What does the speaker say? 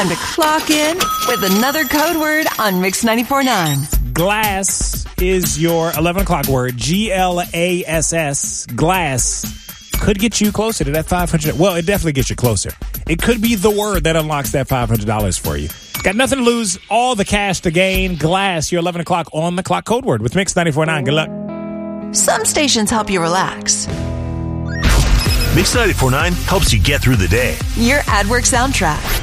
time to clock in with another code word on Mix 94.9. Glass is your 11 o'clock word. Glass. Glass could get you closer to that $500. Well, it definitely gets you closer. It could be the word that unlocks that $500 for you. Got nothing to lose, all the cash to gain. Glass, your 11 o'clock on the clock code word with Mix 94.9. Good luck. Some stations help you relax. Mix 94.9 helps you get through the day. Your AdWork soundtrack.